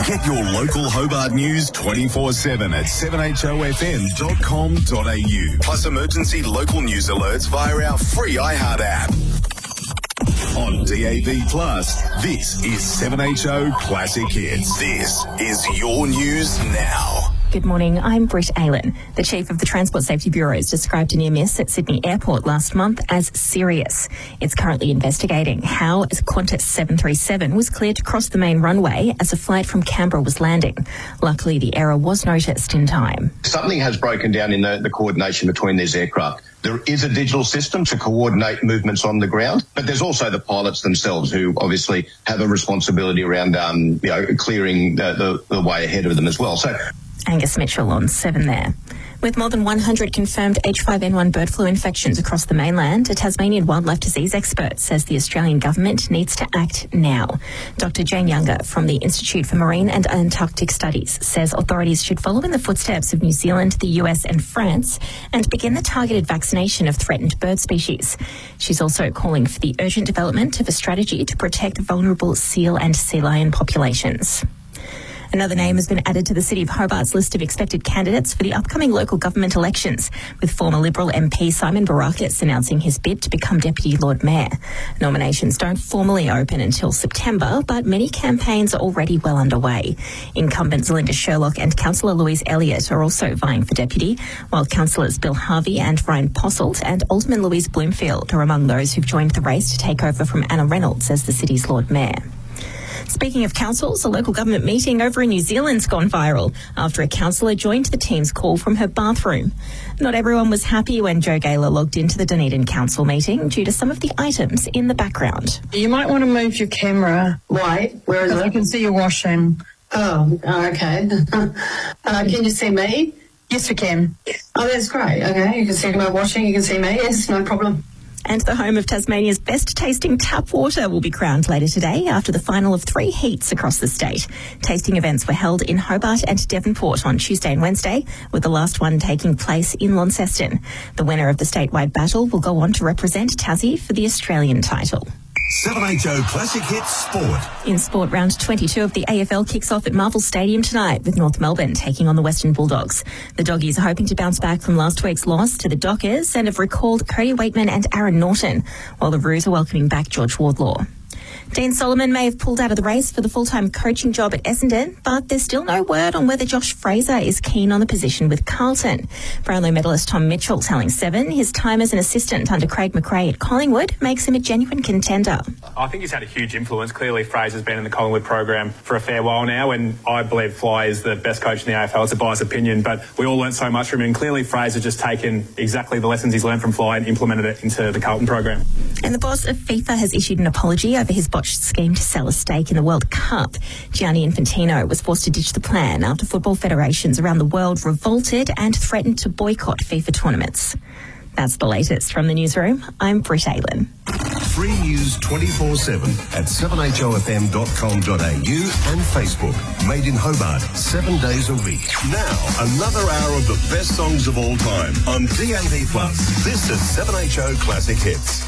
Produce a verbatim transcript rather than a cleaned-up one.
Get your local Hobart news twenty-four seven at seven h o f m dot com dot a u. Plus emergency local news alerts via our free iHeart app. On D A B Plus, this is seven H O Classic Hits. This is your news now. Good morning, I'm Britt Aylen. The Chief of the Transport Safety Bureau has described a near miss at Sydney Airport last month as serious. It's currently investigating how a Qantas seven thirty-seven was cleared to cross the main runway as a flight from Canberra was landing. Luckily, the error was noticed in time. Something has broken down in the, the coordination between these aircraft. There is a digital system to coordinate movements on the ground, but there's also the pilots themselves who obviously have a responsibility around um, you know, clearing the, the, the way ahead of them as well. So. Angus Mitchell on seven there. With more than one hundred confirmed H five N one bird flu infections across the mainland, a Tasmanian wildlife disease expert says the Australian government needs to act now. Doctor Jane Younger from the Institute for Marine and Antarctic Studies says authorities should follow in the footsteps of New Zealand, the U S and France and begin the targeted vaccination of threatened bird species. She's also calling for the urgent development of a strategy to protect vulnerable seal and sea lion populations. Another name has been added to the City of Hobart's list of expected candidates for the upcoming local government elections, with former Liberal M P Simon Barakis announcing his bid to become Deputy Lord Mayor. Nominations don't formally open until September, but many campaigns are already well underway. Incumbents Linda Sherlock and Councillor Louise Elliott are also vying for Deputy, while Councillors Bill Harvey and Ryan Posselt and Alderman Louise Bloomfield are among those who've joined the race to take over from Anna Reynolds as the city's Lord Mayor. Speaking of councils, a local government meeting over in New Zealand's gone viral after a councillor joined the team's call from her bathroom. Not everyone was happy when Joe Gaylor logged into the Dunedin Council meeting due to some of the items in the background. You might want to move your camera. Why? Where is it? I can see you washing. Oh, oh okay. uh, can you see me? Yes, we can. Oh, that's great. Okay, you can see my washing, you can see me. Yes, no problem. And the home of Tasmania's best tasting tap water will be crowned later today after the final of three heats across the state. Tasting events were held in Hobart and Devonport on Tuesday and Wednesday, with the last one taking place in Launceston. The winner of the statewide battle will go on to represent Tassie for the Australian title. seven H O Classic Hits Sport. In sport, round twenty-two of the A F L kicks off at Marvel Stadium tonight with North Melbourne taking on the Western Bulldogs. The Doggies are hoping to bounce back from last week's loss to the Dockers and have recalled Cody Waitman and Aaron Norton, while the Roos are welcoming back George Wardlaw. Dean Solomon may have pulled out of the race for the full-time coaching job at Essendon, but there's still no word on whether Josh Fraser is keen on the position with Carlton. Brownlow medalist Tom Mitchell telling Seven his time as an assistant under Craig McRae at Collingwood makes him a genuine contender. I think he's had a huge influence. Clearly, Fraser's been in the Collingwood program for a fair while now, and I believe Fly is the best coach in the A F L. It's a biased opinion, but we all learnt so much from him, and clearly Fraser just taken exactly the lessons he's learned from Fly and implemented it into the Carlton program. And the boss of FIFA has issued an apology over his botched scheme to sell a stake in the World Cup. Gianni Infantino was forced to ditch the plan after football federations around the world revolted and threatened to boycott FIFA tournaments. That's the latest from the newsroom. I'm Britt Aylen. Free news twenty-four seven at seven h o f m dot com dot a u and Facebook. Made in Hobart, seven days a week. Now, another hour of the best songs of all time on D A B Plus. This is seven H O Classic Hits.